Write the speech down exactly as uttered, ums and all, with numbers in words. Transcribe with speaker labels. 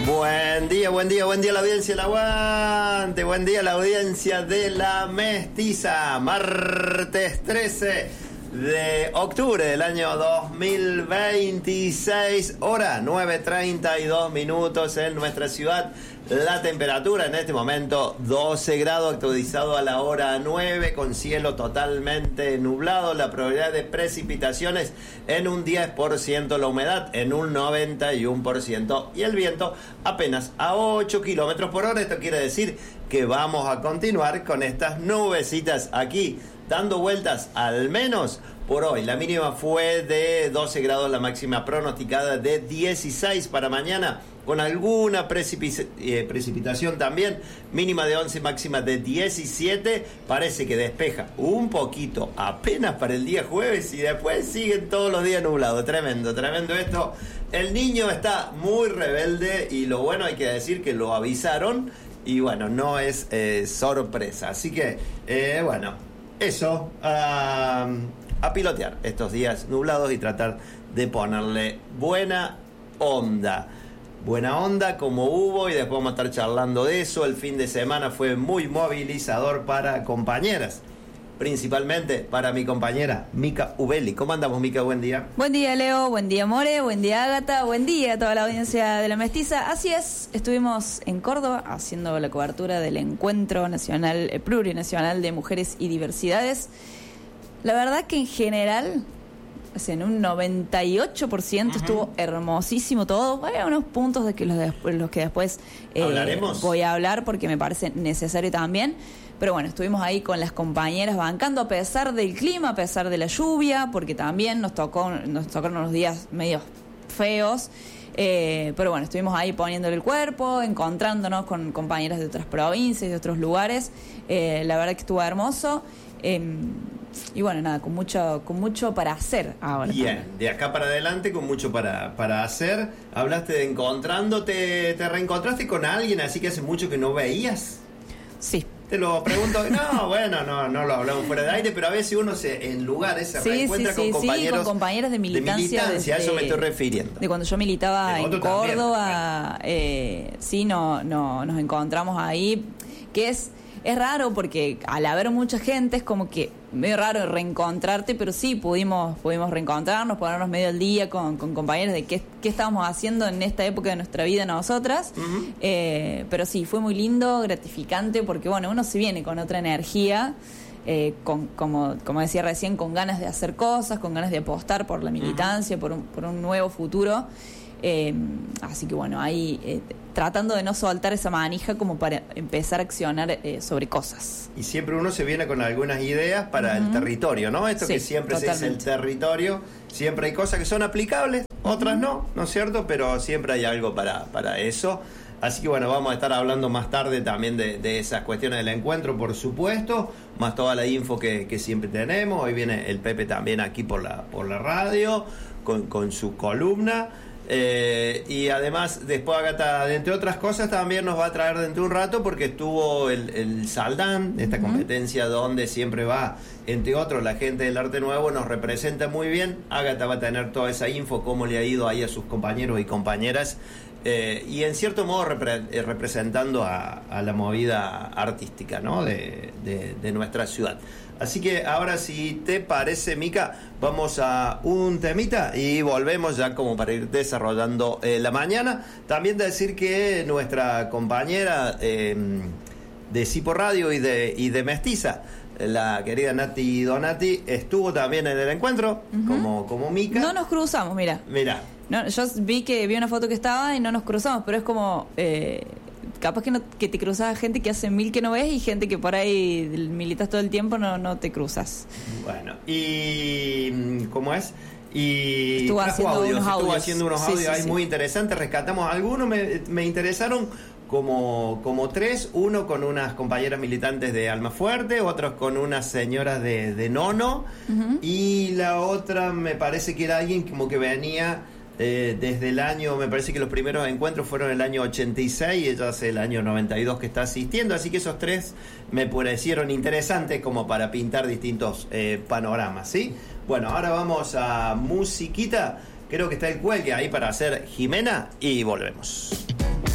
Speaker 1: Buen día, buen día, buen día a la audiencia del Aguante, buen día a la audiencia de La Mestiza, martes trece de octubre del año dos mil veintiséis, hora nueve treinta y dos minutos en nuestra ciudad. La temperatura en este momento doce grados, actualizado a la hora nueve, con cielo totalmente nublado, la probabilidad de precipitaciones en un diez por ciento, la humedad en un noventa y uno por ciento y el viento apenas a ocho kilómetros por hora. Esto quiere decir que vamos a continuar con estas nubecitas aquí, dando vueltas al menos por hoy. La mínima fue de doce grados, la máxima pronosticada de dieciséis para mañana, con alguna precipic- eh, precipitación también, mínima de once, máxima de diecisiete. Parece que despeja un poquito apenas para el día jueves y después siguen todos los días nublados. Tremendo, tremendo esto. El niño está muy rebelde y lo bueno, hay que decir que lo avisaron y bueno, no es eh, sorpresa. Así que, eh, bueno, eso, uh, a pilotear estos días nublados y tratar de ponerle buena onda. Buena onda como hubo, y después vamos a estar charlando de eso. El fin de semana fue muy movilizador para compañeras, principalmente para mi compañera Mica Ubeli. ¿Cómo andamos, Mica? Buen día.
Speaker 2: Buen día, Leo. Buen día, More. Buen día, Ágata. Buen día a toda la audiencia de La Mestiza. Así es, estuvimos en Córdoba haciendo la cobertura del Encuentro Nacional, eh, Plurinacional de Mujeres y Diversidades. La verdad que en general, en un noventa y ocho por ciento uh-huh. estuvo hermosísimo todo. Hay unos puntos de que los, de, los que después eh, voy a hablar porque me parece necesario también. Pero bueno, estuvimos ahí con las compañeras bancando a pesar del clima, a pesar de la lluvia, porque también nos tocó nos tocaron unos días medio feos. Eh, pero bueno, estuvimos ahí poniéndole el cuerpo, encontrándonos con compañeras de otras provincias, de otros lugares. Eh, la verdad que estuvo hermoso. Eh, Y bueno, nada, con mucho con mucho para hacer ahora.
Speaker 1: Bien, de acá para adelante con mucho para, para hacer. Hablaste de encontrándote, ¿te reencontraste con alguien así que hace mucho que no veías?
Speaker 2: Sí.
Speaker 1: Te lo pregunto, no, bueno, no, no lo hablamos fuera de aire, pero a veces uno se en lugares se
Speaker 2: sí,
Speaker 1: reencuentra
Speaker 2: sí, sí,
Speaker 1: con compañeros,
Speaker 2: sí, con compañeras de militancia.
Speaker 1: De militancia,
Speaker 2: desde,
Speaker 1: a eso me estoy refiriendo.
Speaker 2: De cuando yo militaba en Córdoba,
Speaker 1: también,
Speaker 2: eh, sí, no, no, nos encontramos ahí, que es... Es raro porque al haber mucha gente es como que medio raro reencontrarte, pero sí pudimos pudimos reencontrarnos, ponernos medio al día con, con compañeros de qué, qué estábamos haciendo en esta época de nuestra vida nosotras. Uh-huh. Eh, pero sí, fue muy lindo, gratificante, porque bueno, uno se viene con otra energía, eh, con, como, como decía recién, con ganas de hacer cosas, con ganas de apostar por la militancia, uh-huh. por, un, por un nuevo futuro. Eh, así que bueno, ahí eh, tratando de no soltar esa manija como para empezar a accionar eh, sobre cosas.
Speaker 1: Y siempre uno se viene con algunas ideas para uh-huh. el territorio, ¿no? Esto sí, que siempre totalmente. Se dice el territorio, siempre hay cosas que son aplicables, otras uh-huh. no, ¿no es cierto? Pero siempre hay algo para, para eso. Así que bueno, vamos a estar hablando más tarde también de, de esas cuestiones del encuentro, por supuesto, más toda la info que, que siempre tenemos. Hoy viene el Pepe también aquí por la, por la radio, con, con su columna. Eh, y además después Agata, entre otras cosas, también nos va a traer dentro de un rato porque estuvo el, el Saldán, esta uh-huh. competencia donde siempre va, entre otros, la gente del Arte Nuevo, nos representa muy bien. Agata va a tener toda esa info, cómo le ha ido ahí a sus compañeros y compañeras, eh, y en cierto modo repre- eh, representando a, a la movida artística, ¿no? de, de, de nuestra ciudad. Así que ahora, si te parece, Mica, vamos a un temita y volvemos ya como para ir desarrollando eh, la mañana. También decir que nuestra compañera eh, de Cipo Radio y de, y de Mestiza, la querida Nati Donati, estuvo también en el encuentro, uh-huh. como, como Mica.
Speaker 2: No nos cruzamos, mira.
Speaker 1: Mira.
Speaker 2: No, yo vi que vi una foto que estaba y no nos cruzamos, pero es como... Eh... Capaz que no, que te cruzas gente que hace mil que no ves y gente que por ahí militas todo el tiempo, no, no te cruzas. Bueno,
Speaker 1: y ¿cómo es? Y
Speaker 2: estuvo haciendo
Speaker 1: audios,
Speaker 2: unos audios.
Speaker 1: Estuvo haciendo unos
Speaker 2: sí,
Speaker 1: audios
Speaker 2: sí,
Speaker 1: ahí
Speaker 2: sí.
Speaker 1: muy interesantes. Rescatamos algunos, me, me interesaron como, como tres. Uno con unas compañeras militantes de Almafuerte, otros con unas señoras de, de Nono, uh-huh. y la otra me parece que era alguien como que venía... Eh, desde el año, me parece que los primeros encuentros fueron el año ochenta y seis y ella hace el año noventa y dos que está asistiendo, así que esos tres me parecieron interesantes como para pintar distintos eh, panoramas, ¿sí? Bueno, ahora vamos a musiquita, creo que está el cuelgue ahí para hacer Jimena y volvemos.